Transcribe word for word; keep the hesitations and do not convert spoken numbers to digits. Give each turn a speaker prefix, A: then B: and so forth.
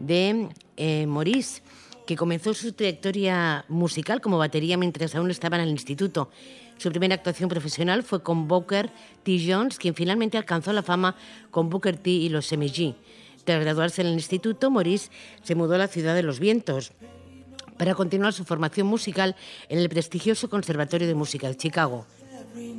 A: de eh, Maurice, que comenzó su trayectoria musical como batería mientras aún estaba en el instituto. Su primera actuación profesional fue con Booker T. Jones, quien finalmente alcanzó la fama con Booker T. y los M G. Tras graduarse en el instituto, Maurice se mudó a la Ciudad de los Vientos para continuar su formación musical en el prestigioso Conservatorio de Música de Chicago.